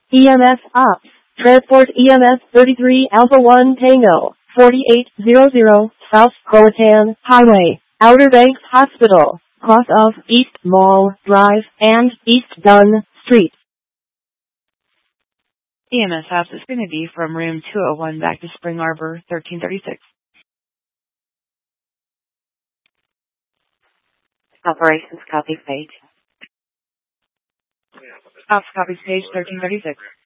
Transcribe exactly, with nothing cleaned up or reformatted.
E M S Ops. Transport E M S thirty-three Alpha one Tango, forty-eight hundred, South Croatan Highway, Outer Banks Hospital, cross of East Mall Drive and East Dunn Street. E M S Ops is going to be from room two oh one back to Spring Arbor, thirteen thirty-six. Operations copy page. Ops copies page thirteen thirty-six.